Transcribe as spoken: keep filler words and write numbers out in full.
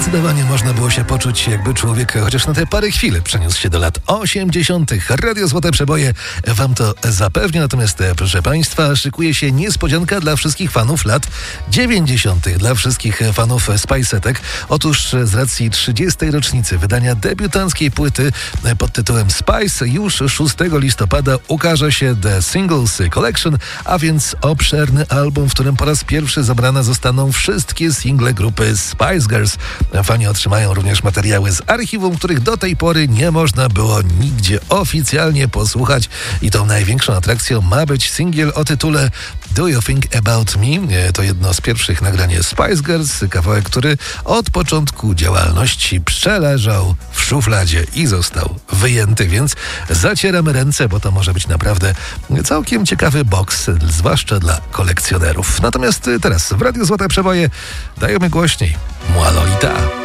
Zdecydowanie można było się poczuć, jakby człowiek chociaż na te parę chwil przeniósł się do lat osiemdziesiątych. Radio Złote Przeboje wam to zapewnia, natomiast proszę państwa, szykuje się niespodzianka dla wszystkich fanów lat dziewięćdziesiątych, dla wszystkich fanów Spice'etek. Otóż z racji trzydziestej rocznicy wydania debiutanckiej płyty pod tytułem Spice już szóstego listopada ukaże się The Singles Collection, a więc obszerny album, w którym po raz pierwszy zebrane zostaną wszystkie single grupy Spice Girls. Fani otrzymają również materiały z archiwum, których do tej pory nie można było nigdzie oficjalnie posłuchać i tą największą atrakcją ma być singiel o tytule Do You Think About Me? To jedno z pierwszych nagrań Spice Girls, kawałek, który od początku działalności przeleżał w szufladzie i został wyjęty, więc zacieramy ręce, bo to może być naprawdę całkiem ciekawy boks, zwłaszcza dla kolekcjonerów. Natomiast teraz w Radiu Złote Przeboje dajemy głośniej Mua Lolita.